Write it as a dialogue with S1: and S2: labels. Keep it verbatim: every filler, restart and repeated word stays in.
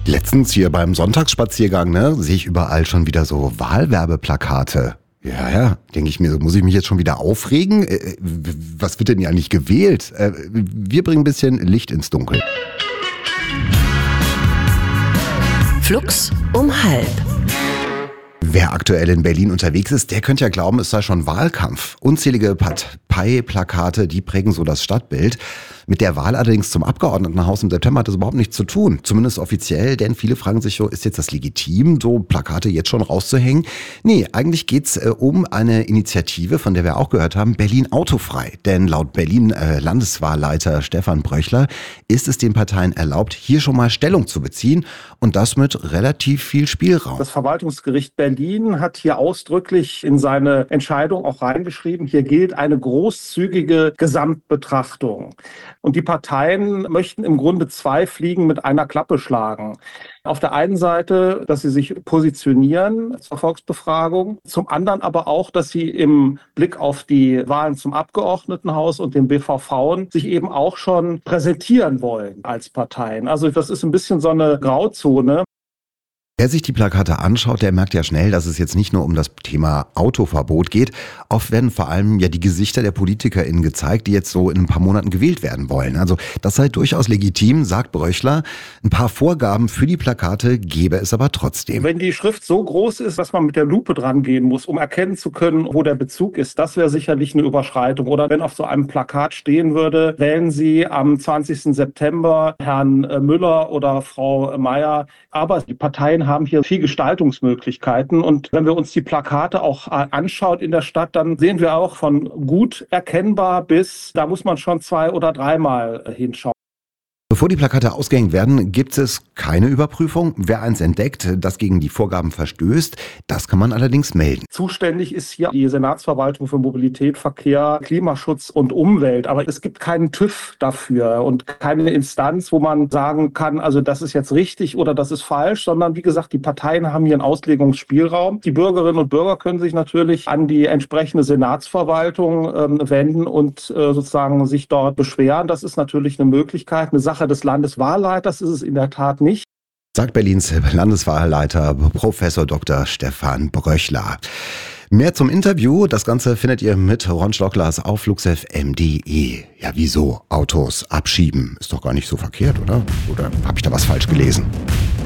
S1: Letztens hier beim Sonntagsspaziergang, ne, sehe ich überall schon wieder so Wahlwerbeplakate. Ja, ja, denke ich mir, muss ich mich jetzt schon wieder aufregen? Äh, was wird denn hier eigentlich gewählt? Äh, wir bringen ein bisschen Licht ins Dunkel.
S2: Flux um halb.
S1: Wer aktuell in Berlin unterwegs ist, der könnte ja glauben, es sei schon Wahlkampf. Unzählige Parteiplakate, die prägen so das Stadtbild. Mit der Wahl allerdings zum Abgeordnetenhaus im September hat das überhaupt nichts zu tun. Zumindest offiziell, denn viele fragen sich so, ist jetzt das legitim, so Plakate jetzt schon rauszuhängen? Nee, eigentlich geht's äh, um eine Initiative, von der wir auch gehört haben, Berlin autofrei. Denn laut Berlin äh, Landeswahlleiter Stefan Bröchler ist es den Parteien erlaubt, hier schon mal Stellung zu beziehen und das mit relativ viel Spielraum.
S3: Das Verwaltungsgericht Berlin hat hier ausdrücklich in seine Entscheidung auch reingeschrieben, hier gilt eine großzügige Gesamtbetrachtung. Und die Parteien möchten im Grunde zwei Fliegen mit einer Klappe schlagen. Auf der einen Seite, dass sie sich positionieren zur Volksbefragung, zum anderen aber auch, dass sie im Blick auf die Wahlen zum Abgeordnetenhaus und den B V V sich eben auch schon präsentieren wollen als Parteien. Also das ist ein bisschen so eine Grauzone.
S1: Wer sich die Plakate anschaut, der merkt ja schnell, dass es jetzt nicht nur um das Thema Autoverbot geht. Oft werden vor allem ja die Gesichter der PolitikerInnen gezeigt, die jetzt so in ein paar Monaten gewählt werden wollen. Also das sei durchaus legitim, sagt Bröchler. Ein paar Vorgaben für die Plakate gäbe es aber trotzdem.
S3: Wenn die Schrift so groß ist, dass man mit der Lupe dran gehen muss, um erkennen zu können, wo der Bezug ist, das wäre sicherlich eine Überschreitung. Oder wenn auf so einem Plakat stehen würde, wählen Sie am zwanzigsten September Herrn Müller oder Frau Mayer. Aber die Parteien haben hier viel Gestaltungsmöglichkeiten. Und wenn wir uns die Plakate auch anschauen in der Stadt, dann sehen wir auch von gut erkennbar bis, da muss man schon zwei- oder dreimal hinschauen.
S1: Bevor die Plakate ausgehängt werden, gibt es keine Überprüfung. Wer eins entdeckt, das gegen die Vorgaben verstößt, das kann man allerdings melden.
S3: Zuständig ist hier die Senatsverwaltung für Mobilität, Verkehr, Klimaschutz und Umwelt. Aber es gibt keinen TÜV dafür und keine Instanz, wo man sagen kann, also das ist jetzt richtig oder das ist falsch, sondern wie gesagt, die Parteien haben hier einen Auslegungsspielraum. Die Bürgerinnen und Bürger können sich natürlich an die entsprechende Senatsverwaltung ähm, wenden und äh, sozusagen sich dort beschweren. Das ist natürlich eine Möglichkeit, eine Sache des Landeswahlleiters ist es in der Tat nicht.
S1: Sagt Berlins Landeswahlleiter Professor Doktor Stefan Bröchler. Mehr zum Interview, das Ganze findet ihr mit Ron Schlocklers auf fluxfm punkt de. Ja, wieso? Autos abschieben ist doch gar nicht so verkehrt, oder? Oder habe ich da was falsch gelesen?